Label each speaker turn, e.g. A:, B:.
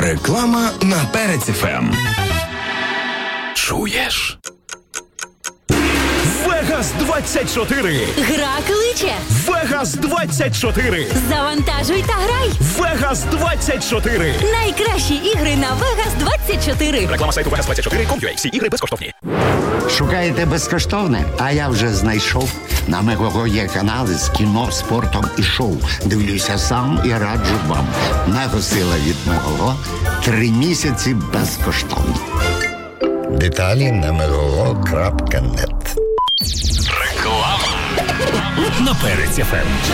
A: Реклама на Перець ФМ. Чуєш?
B: Вегас 24.
C: Гра кличе.
B: Вегас 24.
C: Завантажуй та грай.
B: Вегас 24.
C: Найкращі ігри на Вегас 24.
B: Реклама сайту Vegas24.com.ua. Всі ігри безкоштовні.
D: Шукаєте безкоштовне? А я вже знайшов. На Мегого є канали з кіно, спортом і шоу. Дивлюся сам і раджу вам. Мегосила від Мегого. 3 місяці безкоштовно. Деталі на megogo.net.
A: Реклама на Перець ФМ.